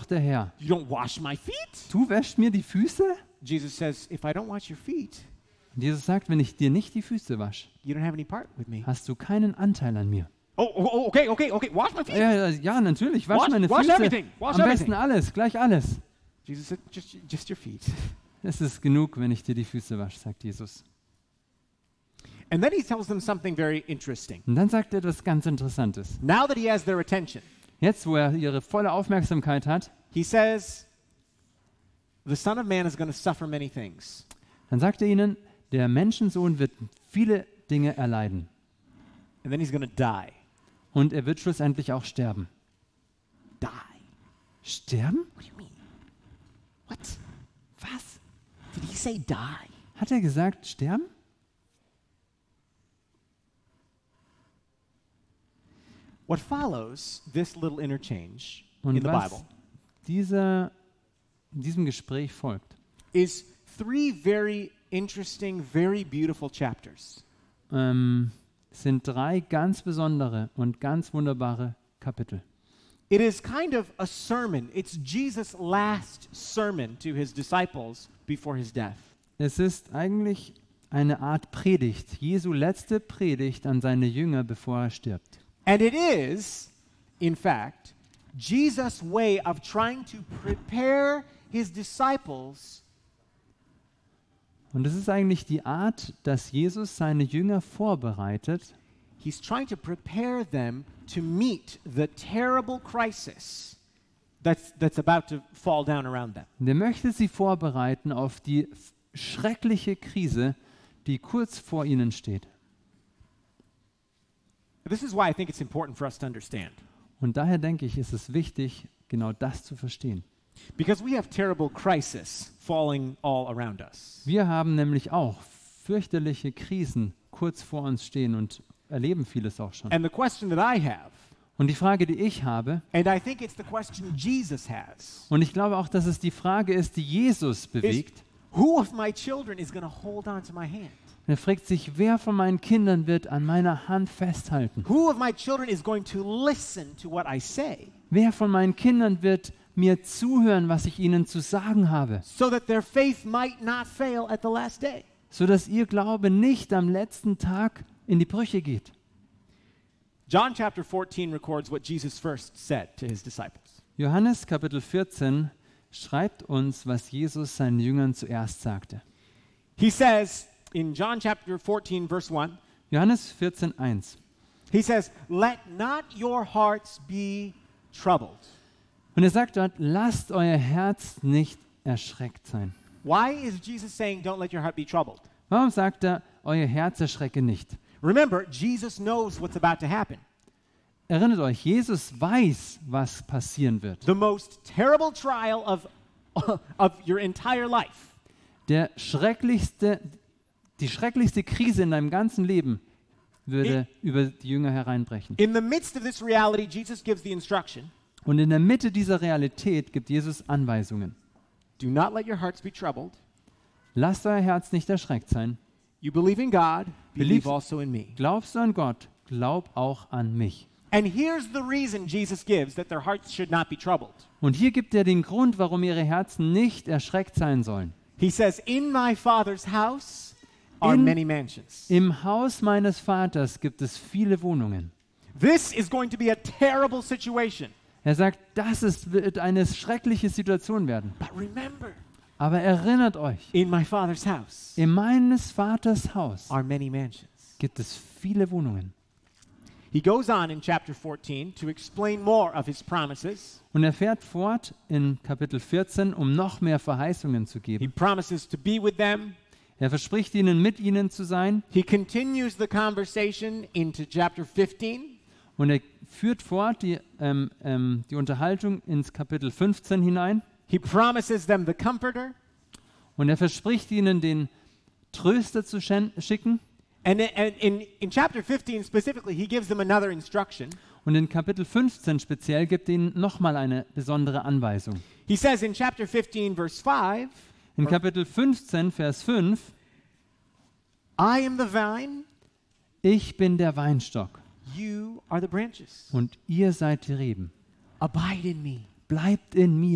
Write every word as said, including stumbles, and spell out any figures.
der Herr, You don't wash my feet? du wäschst mir die Füße? Jesus says, if I don't wash your feet, Und Jesus sagt, wenn ich dir nicht die Füße wasche, you don't have any part with me. hast du keinen Anteil an mir. Oh, oh, oh, okay, okay, okay. Wash my feet. Ja, ja, ja natürlich, wasch Wash- meine wash Füße. everything, wash Am besten everything. alles, gleich alles. Jesus said, just, just your feet. Es ist genug, wenn ich dir die Füße wasche, sagt Jesus. And then he tells them something very interesting. Und dann sagt er etwas ganz Interessantes. Now that he has their attention, Jetzt, wo er ihre volle Aufmerksamkeit hat, he says, the Son of Man is going to suffer many things. dann sagt er ihnen, der Menschensohn wird viele Dinge erleiden. And then he's going to die. Und er wird schlussendlich auch sterben. Die. Sterben? What do you mean? What? Was? Did he say die? Hat er gesagt, sterben? What follows this little interchange Und in the was Bible dieser, diesem Gespräch folgt, is three very interesting, very beautiful chapters. ähm, sind drei ganz besondere und ganz wunderbare Kapitel. It is kind of a sermon. It's Jesus' last sermon to his disciples before his death. Es ist eigentlich eine Art Predigt, Jesu letzte Predigt an seine Jünger, bevor er stirbt. And it is, in fact, Jesus' way of trying to prepare his disciples Und es ist eigentlich die Art, dass Jesus seine Jünger vorbereitet, He's trying to prepare them to meet the terrible crisis that's, that's about to fall down around them. und er möchte sie vorbereiten auf die f- schreckliche Krise, die kurz vor ihnen steht. This is why I think it's important for us to understand. Und daher denke ich, ist es wichtig, genau das zu verstehen. Because we have terrible crisis falling all around us. Wir haben nämlich auch fürchterliche Krisen kurz vor uns stehen und erleben vieles auch schon. And the question that I have, Und die Frage, die ich habe, and I think it's the question Jesus has, und ich glaube auch, dass es die Frage ist, die Jesus is bewegt, who of my children is going to hold on to my hand? er fragt sich, wer von meinen Kindern wird an meiner Hand festhalten? Who of my children is going to listen to what I say Wer von meinen Kindern wird mir zuhören, was ich ihnen zu sagen habe, so that their faith might not fail at the last day? sodass ihr Glaube nicht am letzten Tag in die Brüche geht? John chapter fourteen records what Jesus first said to his disciples. Johannes Kapitel vierzehn schreibt uns, was Jesus seinen Jüngern zuerst sagte. He says in John chapter fourteen verse one, Johannes vierzehn eins. he says, "Let not your hearts be troubled." Und er sagt dort, lasst euer Herz nicht erschreckt sein. Why is Jesus saying don't let your heart be troubled? Warum sagt er, euer Herz erschrecke nicht? Remember, Jesus knows what's about to happen. Erinnert euch, Jesus weiß, was passieren wird. The most terrible trial of, of your entire life. Der schrecklichste, die schrecklichste Krise in deinem ganzen Leben würde über die Jünger hereinbrechen. In the midst of this reality, Jesus gives the instruction, Und in der Mitte dieser Realität gibt Jesus Anweisungen. do not let your hearts be troubled. Lasst euer Herz nicht erschreckt sein. You believe in God, believe Believe- also in me. Glaubst du an Gott, glaub auch an mich. And here's the reason Jesus gives that their hearts should not be troubled. Und hier gibt er den Grund, warum ihre Herzen nicht erschreckt sein sollen. He says, in my Father's house are In- many mansions. Im Haus meines Vaters gibt es viele Wohnungen. This is going to be a terrible situation. Er sagt, das ist, wird eine schreckliche Situation werden. But remember, Aber erinnert euch, in my Father's house in meines Vaters Haus are many mansions. gibt es viele Wohnungen. He goes on in chapter fourteen to explain more of his promises. Und er fährt fort in Kapitel vierzehn, um noch mehr Verheißungen zu He geben. promises to be with them. Er verspricht ihnen, mit ihnen zu sein. He continues the conversation into chapter fifteen. Und er führt fort die, ähm, ähm, die Unterhaltung ins Kapitel fünfzehn hinein. He promises them the Comforter. Und er verspricht ihnen, den Tröster zu schen- schicken. And in, and in, in chapter fifteen specifically, he gives them another instruction. Und in Kapitel fünfzehn speziell gibt er ihnen nochmal eine besondere Anweisung. He says in chapter fifteen, verse five, In Kapitel fünfzehn, Vers fünf, I am the vine, ich bin der Weinstock you are the branches. und ihr seid die Reben. Abide in me. Bleibt in mir.